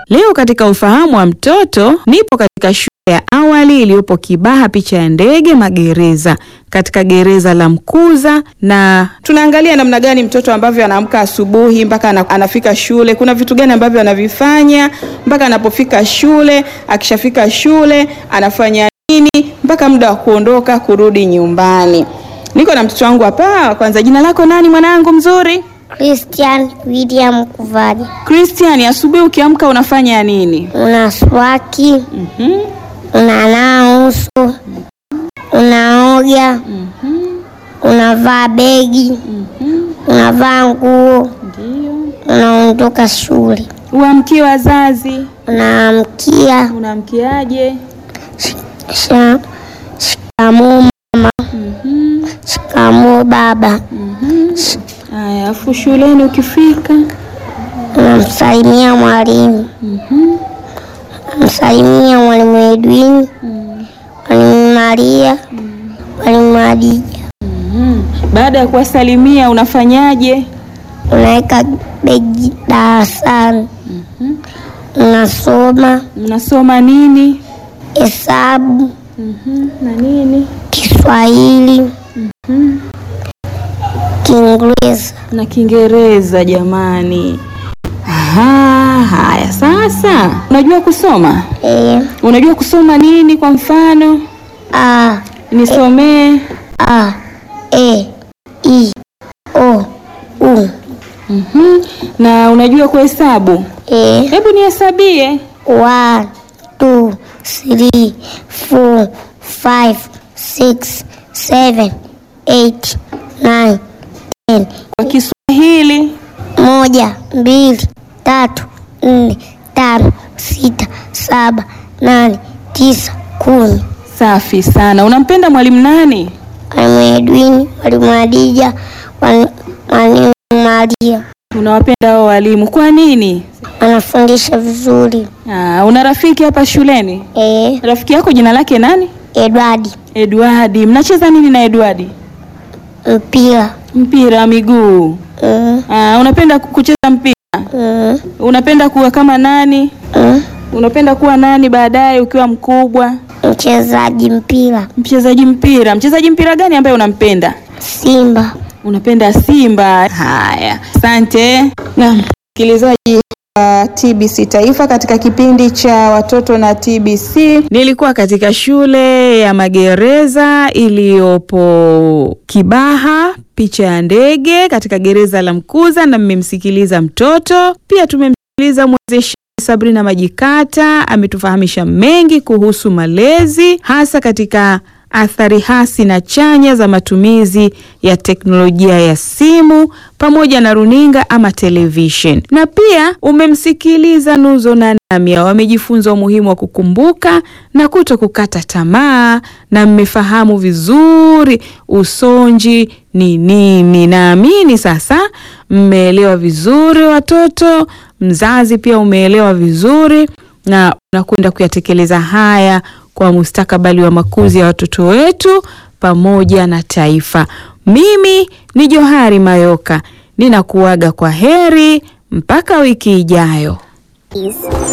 Leo katika ufahamu wa mtoto nipo katika shule ya awali iliyopo Kibaha, picha ya ndege magereza, katika gereza la Mkuza, na tunaangalia namna gani mtoto ambavyo anaamka asubuhi mpaka anafika shule. Kuna vitu gani ambavyo anavifanya mpaka anapofika shule, akishafika shule anafanya nini mpaka muda wa kuondoka kurudi nyumbani. Niko na mtoto wangu hapa. Kwanza, jina lako nani mwanangu mzuri? Christian William Kuvali. Christian, asubuhi ukiamka unafanya nini? Unaswaki, unanawa uso, unaoga, unavaa begi, unavaa nguo, unaondoka shule. Uamkie wazazi. Unaamkiaje? Shikamoo mama. Shikamoo baba. Haya, afu shuleni ukifika unamsalimia mwalimu. Unamsalimia mwalimu Edwin, mwalimu Maria, mwalimu Adija. Baada ya kuwasalimia unafanyaje? Unaweka begi darasani. Unasoma. Unasoma nini? Hesabu. Na nini? Kiswahili. Kiingereza. Na Kiingereza, jamani. Haya sasa. Unajua kusoma? Unajua kusoma nini kwa mfano? Nisomee. A, E, I, O, U. Na unajua kuhesabu? Hebu nihesabie. 1, 2, 3, 4, 5, 6, 7, 8, 9, 10. Kwa Kiswahili? 1, 2, 3, 4, 5, 6, 7, 8, 9, 10. Safi sana. Unampenda mwalimu nani? Mwalimu Edwin, mwalimu Adija, mwalimu Maria. Unawapenda hao walimu kwa nini? Anafundisha vizuri. Una rafiki hapa shuleni? Rafiki yako jina lake nani? Edward. Mnacheza nini na Edward? Mpira wa miguu. Unapenda kucheza mpira? Unapenda kuwa kama nani? Unapenda kuwa nani baadaye ukiwa mkubwa? Mchezaji mpira. Mchezaji mpira gani ambaye unampenda? Simba. Unapenda Simba. Haya, asante. Na msikilizaji wa TBC Taifa, katika kipindi cha watoto na TBC, nilikuwa katika shule ya magereza iliyopo Kibaha, picha ya ndege, katika gereza la Mkuza, na mmemsikiliza mtoto. Pia tumemsikiliza mwezeshaji Sabrina Majikata, ametufahamisha mengi kuhusu malezi, hasa katika athari hasi na chanya za matumizi ya teknolojia ya simu pamoja na runinga ama television. Na pia umemsikiliza Nuzo na Namia, wamejifunza umuhimu wa kukumbuka na kuto kukata tamaa, na mmefahamu vizuri usonji ni nini. Naamini sasa mmeelewa vizuri watoto, mzazi pia umeelewa vizuri, na unakwenda kuyatekeleza haya kwa mustakabali wa makuzi ya watoto wetu pamoja na taifa. Mimi ni Johari Mayoka, ninakuaga kwa heri mpaka wiki ijayo.